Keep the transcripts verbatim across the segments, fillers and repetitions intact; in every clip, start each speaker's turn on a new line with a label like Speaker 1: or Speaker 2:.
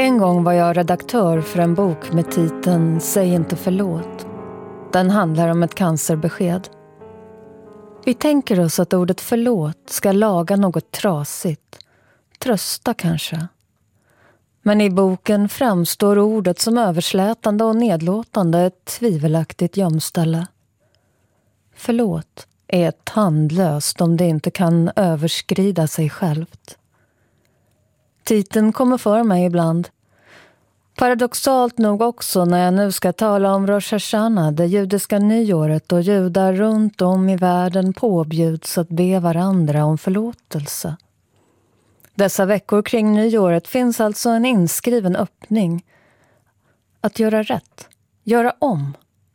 Speaker 1: En gång var jag redaktör för en bok med titeln Säg inte förlåt. Den handlar om ett cancerbesked. Vi tänker oss att ordet förlåt ska laga något trasigt. Trösta kanske. Men i boken framstår ordet som överslätande och nedlåtande, ett tvivelaktigt gömställe. Förlåt är tandlöst om det inte kan överskrida sig självt. Titeln kommer för mig ibland. Paradoxalt nog också när jag nu ska tala om Rosh Hashanah, det judiska nyåret, och judar runt om i världen påbjuds att be varandra om förlåtelse. Dessa veckor kring nyåret finns alltså en inskriven öppning. Att göra rätt, göra om.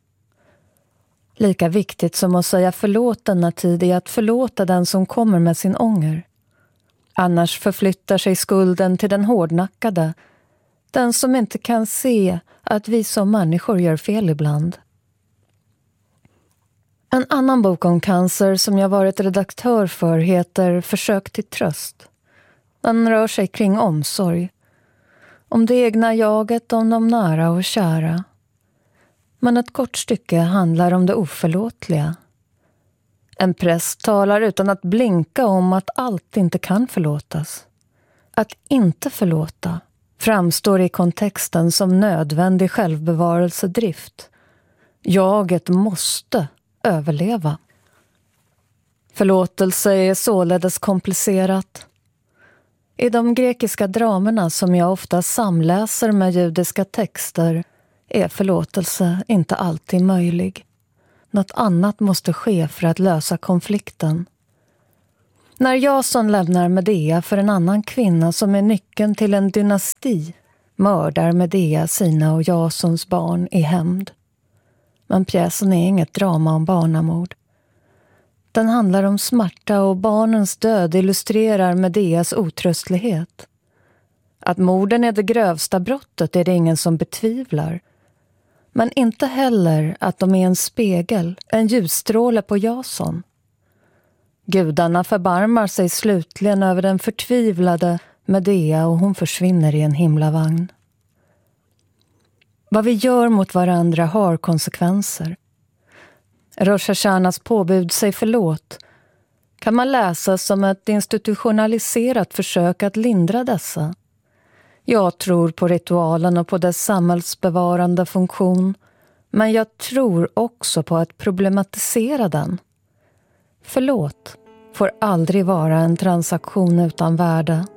Speaker 1: Lika viktigt som att säga förlåt denna tid är att förlåta den som kommer med sin ånger. Annars förflyttar sig skulden till den hårdnackade, den som inte kan se att vi som människor gör fel ibland. En annan bok om cancer som jag varit redaktör för heter Försök till tröst. Den rör sig kring omsorg. Om det egna jaget, om de nära och kära. Men ett kort stycke handlar om det oförlåtliga. En präst talar utan att blinka om att allt inte kan förlåtas. Att inte förlåta framstår i kontexten som nödvändig självbevarelsedrift. Jaget måste överleva. Förlåtelse är således komplicerat. I de grekiska dramerna som jag ofta samläser med judiska texter är förlåtelse inte alltid möjlig. Något annat måste ske för att lösa konflikten. När Jason lämnar Medea för en annan kvinna som är nyckeln till en dynasti, mördar Medea sina och Jasons barn i hämnd. Men pjäsen är inget drama om barnamord. Den handlar om smärta, och barnens död illustrerar Medeas otröstlighet. Att morden är det grövsta brottet är det ingen som betvivlar. Men inte heller att de är en spegel, en ljusstråle på Jason. Gudarna förbarmar sig slutligen över den förtvivlade Medea och hon försvinner i en himlavagn. Vad vi gör mot varandra har konsekvenser. Rosh Hashanahs påbud sig förlåt kan man läsa som ett institutionaliserat försök att lindra dessa. Jag tror på ritualen och på dess samhällsbevarande funktion, men jag tror också på att problematisera den. Förlåt får aldrig vara en transaktion utan värde.